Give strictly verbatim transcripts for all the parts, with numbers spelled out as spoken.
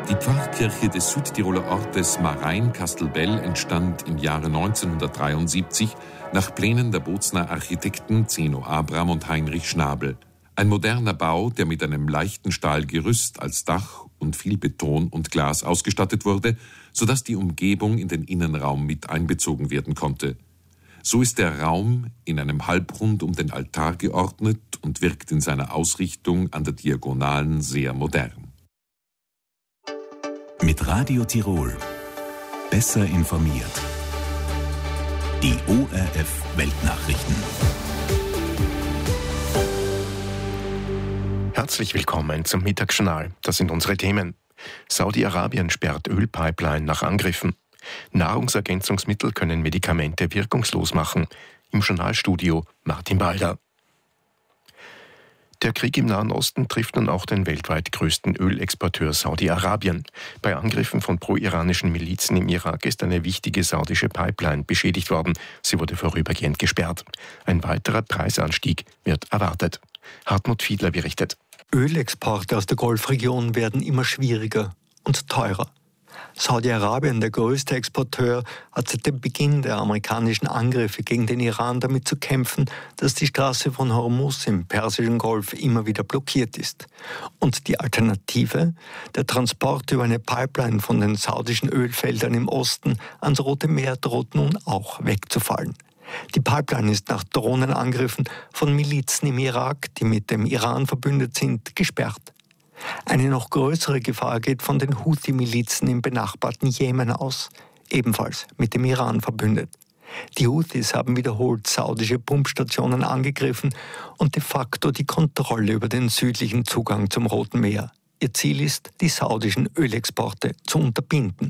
Die Pfarrkirche des Südtiroler Ortes Marein-Kastelbell entstand im Jahre neunzehnhundertdreiundsiebzig nach Plänen der Bozner Architekten Zeno Abram und Heinrich Schnabel. Ein moderner Bau, der mit einem leichten Stahlgerüst als Dach und viel Beton und Glas ausgestattet wurde, sodass die Umgebung in den Innenraum mit einbezogen werden konnte. So ist der Raum in einem Halbrund um den Altar geordnet und wirkt in seiner Ausrichtung an der Diagonalen sehr modern. Mit Radio Tirol besser informiert. Die O R F Weltnachrichten. Herzlich willkommen zum Mittagsjournal. Das sind unsere Themen. Saudi-Arabien sperrt Ölpipeline nach Angriffen. Nahrungsergänzungsmittel können Medikamente wirkungslos machen. Im Journalstudio Martin Balder. Der Krieg im Nahen Osten trifft nun auch den weltweit größten Ölexporteur Saudi-Arabien. Bei Angriffen von pro-iranischen Milizen im Irak ist eine wichtige saudische Pipeline beschädigt worden. Sie wurde vorübergehend gesperrt. Ein weiterer Preisanstieg wird erwartet. Hartmut Fiedler berichtet. Ölexporte aus der Golfregion werden immer schwieriger und teurer. Saudi-Arabien, der größte Exporteur, hat seit dem Beginn der amerikanischen Angriffe gegen den Iran damit zu kämpfen, dass die Straße von Hormuz im Persischen Golf immer wieder blockiert ist. Und die Alternative, der Transport über eine Pipeline von den saudischen Ölfeldern im Osten ans Rote Meer, droht nun auch wegzufallen. Die Pipeline ist nach Drohnenangriffen von Milizen im Irak, die mit dem Iran verbündet sind, gesperrt. Eine noch größere Gefahr geht von den Houthi-Milizen im benachbarten Jemen aus, ebenfalls mit dem Iran verbündet. Die Houthis haben wiederholt saudische Pumpstationen angegriffen und de facto die Kontrolle über den südlichen Zugang zum Roten Meer. Ihr Ziel ist, die saudischen Ölexporte zu unterbinden.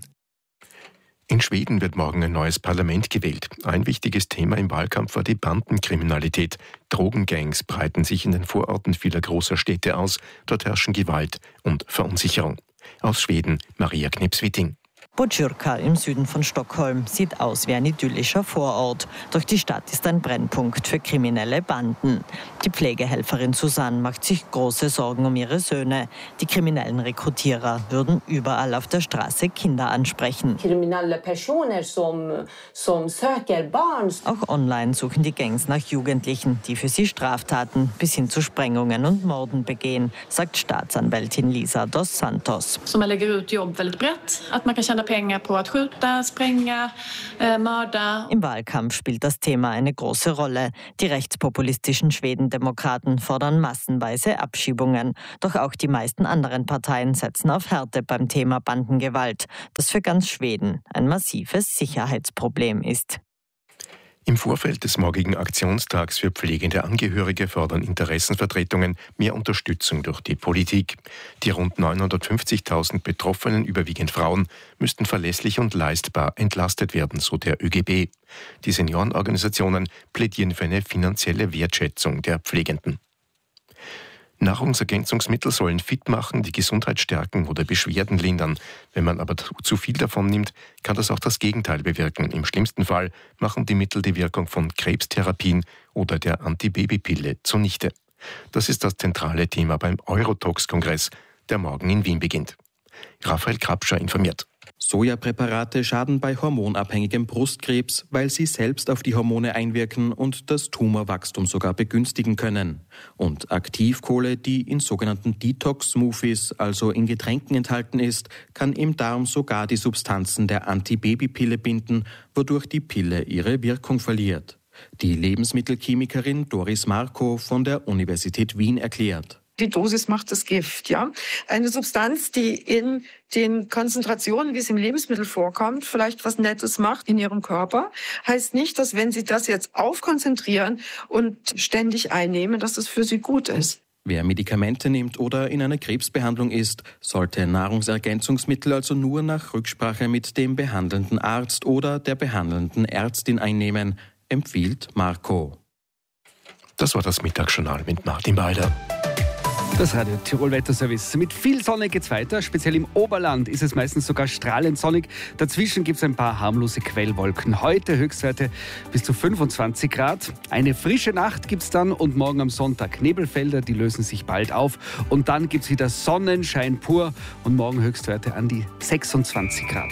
In Schweden wird morgen ein neues Parlament gewählt. Ein wichtiges Thema im Wahlkampf war die Bandenkriminalität. Drogengangs breiten sich in den Vororten vieler großer Städte aus. Dort herrschen Gewalt und Verunsicherung. Aus Schweden Maria Knips-Witting. Botkyrka im Süden von Stockholm sieht aus wie ein idyllischer Vorort. Doch die Stadt ist ein Brennpunkt für kriminelle Banden. Die Pflegehelferin Susanne macht sich große Sorgen um ihre Söhne. Die kriminellen Rekrutierer würden überall auf der Straße Kinder ansprechen. Kriminelle Personen, som, som söker barn. Auch online suchen die Gangs nach Jugendlichen, die für sie Straftaten bis hin zu Sprengungen und Morden begehen, sagt Staatsanwältin Lisa dos Santos. Som lägger ut jobb väldigt brett, att man kan tjäna Pengar på att skjuta, spränga, äh, mörda. Im Wahlkampf spielt das Thema eine große Rolle. Die rechtspopulistischen Schwedendemokraten fordern massenweise Abschiebungen. Doch auch die meisten anderen Parteien setzen auf Härte beim Thema Bandengewalt, das für ganz Schweden ein massives Sicherheitsproblem ist. Im Vorfeld des morgigen Aktionstags für pflegende Angehörige fordern Interessenvertretungen mehr Unterstützung durch die Politik. Die rund neunhundertfünfzigtausend Betroffenen, überwiegend Frauen, müssten verlässlich und leistbar entlastet werden, so der Ö G B. Die Seniorenorganisationen plädieren für eine finanzielle Wertschätzung der Pflegenden. Nahrungsergänzungsmittel sollen fit machen, die Gesundheit stärken oder Beschwerden lindern. Wenn man aber zu viel davon nimmt, kann das auch das Gegenteil bewirken. Im schlimmsten Fall machen die Mittel die Wirkung von Krebstherapien oder der Antibabypille zunichte. Das ist das zentrale Thema beim Eurotox-Kongress, der morgen in Wien beginnt. Raphael Krapscher informiert. Sojapräparate schaden bei hormonabhängigem Brustkrebs, weil sie selbst auf die Hormone einwirken und das Tumorwachstum sogar begünstigen können. Und Aktivkohle, die in sogenannten Detox-Smoothies, also in Getränken enthalten ist, kann im Darm sogar die Substanzen der Antibabypille binden, wodurch die Pille ihre Wirkung verliert. Die Lebensmittelchemikerin Doris Marko von der Universität Wien erklärt. Die Dosis macht das Gift, ja. Eine Substanz, die in den Konzentrationen, wie es im Lebensmittel vorkommt, vielleicht was Nettes macht in ihrem Körper, heißt nicht, dass wenn Sie das jetzt aufkonzentrieren und ständig einnehmen, dass es für Sie gut ist. Wer Medikamente nimmt oder in einer Krebsbehandlung ist, sollte Nahrungsergänzungsmittel also nur nach Rücksprache mit dem behandelnden Arzt oder der behandelnden Ärztin einnehmen, empfiehlt Marco. Das war das Mittagsjournal mit Martin Balder. Das Radio Tirol Wetterservice. Mit viel Sonne geht's weiter. Speziell im Oberland ist es meistens sogar strahlend sonnig. Dazwischen gibt es ein paar harmlose Quellwolken. Heute Höchstwerte bis zu fünfundzwanzig Grad. Eine frische Nacht gibt's dann und morgen am Sonntag Nebelfelder, die lösen sich bald auf. Und dann gibt's wieder Sonnenschein pur und morgen Höchstwerte an die sechsundzwanzig Grad.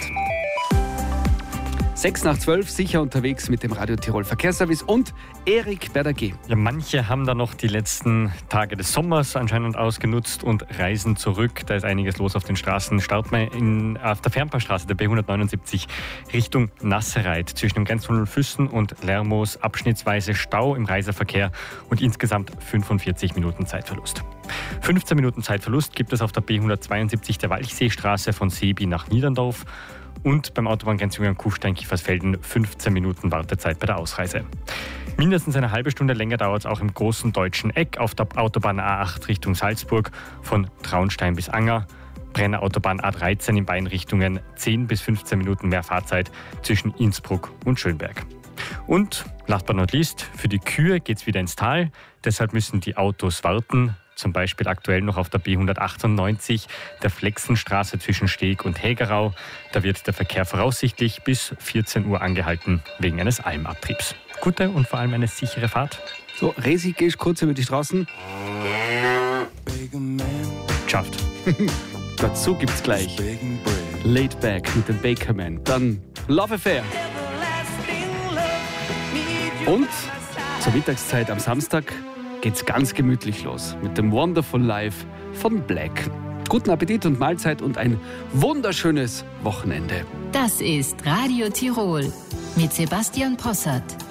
Sechs nach zwölf, sicher unterwegs mit dem Radio Tirol Verkehrsservice und Erik Berger-G. Ja, manche haben da noch die letzten Tage des Sommers anscheinend ausgenutzt und reisen zurück. Da ist einiges los auf den Straßen. Starten wir in, auf der Fernpaarstraße, der B hundertneunundsiebzig, Richtung Nassereit. Zwischen dem Grenztunnel Füssen und Lermoos abschnittsweise Stau im Reiseverkehr und insgesamt fünfundvierzig Minuten Zeitverlust. fünfzehn Minuten Zeitverlust gibt es auf der B hundertzweiundsiebzig, der Walchseestraße von Sebi nach Niederndorf. Und beim Autobahngrenzübergang Kufstein-Kiefersfelden fünfzehn Minuten Wartezeit bei der Ausreise. Mindestens eine halbe Stunde länger dauert es auch im großen deutschen Eck auf der Autobahn A acht Richtung Salzburg von Traunstein bis Anger. Brenner Autobahn A dreizehn in beiden Richtungen zehn bis fünfzehn Minuten mehr Fahrzeit zwischen Innsbruck und Schönberg. Und last but not least, für die Kühe geht es wieder ins Tal. Deshalb müssen die Autos warten. Zum Beispiel aktuell noch auf der B hundertachtundneunzig, der Flexenstraße zwischen Steg und Hägerau. Da wird der Verkehr voraussichtlich bis vierzehn Uhr angehalten wegen eines Almabtriebs. Gute und vor allem eine sichere Fahrt. So, Resi, gehst kurz über die Straßen. Schafft. Dazu gibt's gleich Laid Back mit dem Bakerman. Dann Love Affair. Und zur Mittagszeit am Samstag geht's ganz gemütlich los mit dem Wonderful Life von Black. Guten Appetit und Mahlzeit und ein wunderschönes Wochenende. Das ist Radio Tirol mit Sebastian Possart.